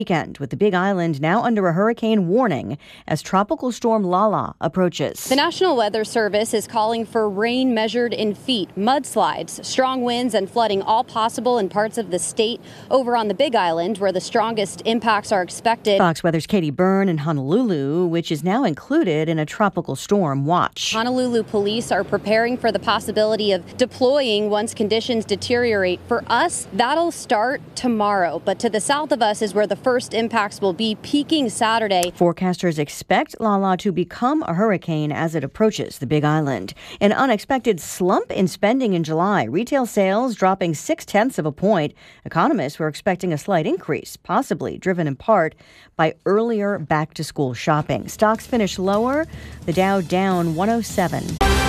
Weekend, with the Big Island now under a hurricane warning as Tropical Storm Lala approaches. The National Weather Service is calling for rain measured in feet, mudslides, strong winds, and flooding, all possible in parts of the state over on the Big Island, where the strongest impacts are expected. Fox Weather's Katie Byrne in Honolulu, which is now included in a tropical storm watch. Honolulu police are preparing for the possibility of deploying once conditions deteriorate. For us, that'll start tomorrow, but to the south of us is where the first impacts will be, peaking Saturday. Forecasters expect Lala to become a hurricane as it approaches the Big Island. An unexpected slump in spending in July. Retail sales dropping 0.6 of a point. Economists were expecting a slight increase, possibly driven in part by earlier back-to-school shopping. Stocks finished lower. The Dow down 107.